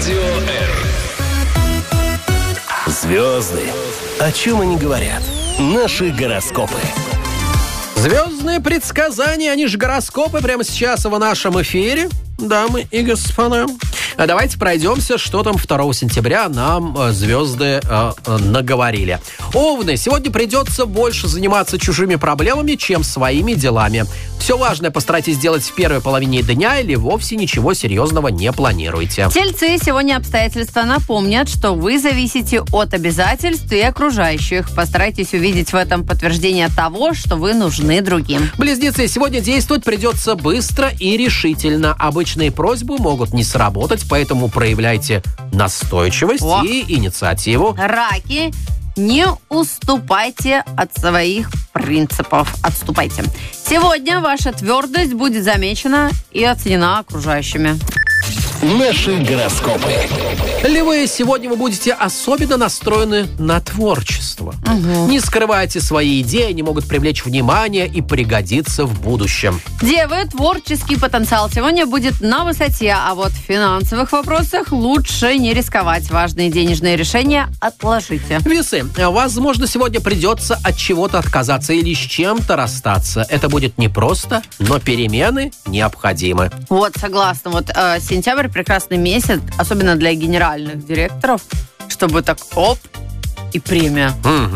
Радио Р. Звезды. О чем они говорят? Наши гороскопы. Звездные предсказания, они же гороскопы, прямо сейчас в нашем эфире, дамы и господа. Давайте пройдемся, что там 2 сентября нам звезды наговорили. Овны, сегодня придется больше заниматься чужими проблемами, чем своими делами. Все важное постарайтесь сделать в первой половине дня или вовсе ничего серьезного не планируйте. Тельцы, сегодня обстоятельства напомнят, что вы зависите от обязательств и окружающих. Постарайтесь увидеть в этом подтверждение того, что вы нужны другим. Близнецы, сегодня действовать придется быстро и решительно. Обычные просьбы могут не сработать, поэтому проявляйте настойчивость и инициативу. Раки, не уступайте от своих принципов. Отступайте. Сегодня ваша твердость будет замечена и оценена окружающими. Наши гороскопы. Львы, сегодня вы будете особенно настроены на творчество. Не скрывайте свои идеи, они могут привлечь внимание и пригодиться в будущем. Девы, творческий потенциал сегодня будет на высоте, а вот в финансовых вопросах лучше не рисковать. Важные денежные решения отложите. Весы, возможно, сегодня придется от чего-то отказаться или с чем-то расстаться. Это будет непросто, но перемены необходимы. Вот, согласна. Вот сентябрь прекрасный месяц, особенно для генеральных директоров, чтобы так оп, и премия.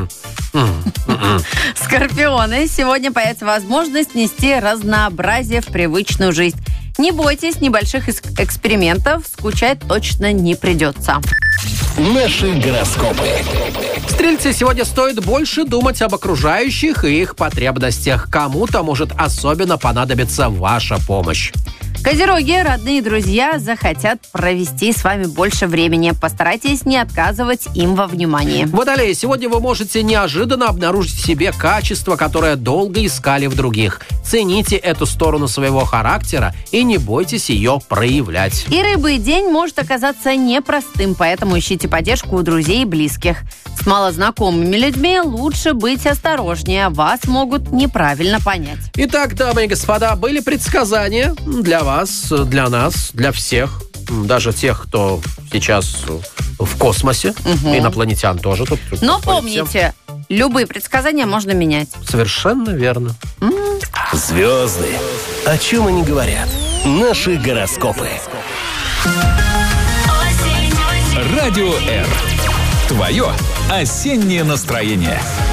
Скорпионы, сегодня появится возможность нести разнообразие в привычную жизнь. Не бойтесь небольших экспериментов, скучать точно не придется. Наши гороскопы. Стрельцы, сегодня стоит больше думать об окружающих и их потребностях. Кому-то может особенно понадобиться ваша помощь. Козероги, родные друзья захотят провести с вами больше времени. Постарайтесь не отказывать им во внимании. Водолеи, сегодня вы можете неожиданно обнаружить в себе качество, которое долго искали в других. Цените эту сторону своего характера и не бойтесь ее проявлять. И рыбы, день может оказаться непростым, поэтому ищите поддержку у друзей и близких. С малознакомыми людьми лучше быть осторожнее, вас могут неправильно понять. Итак, дамы и господа, были предсказания для вас, для нас, для всех, даже тех, кто сейчас в космосе, инопланетян тоже. Но помните, любые предсказания можно менять. Совершенно верно. Звезды. О чем они говорят? Наши гороскопы. Радио Р. Твое осеннее настроение.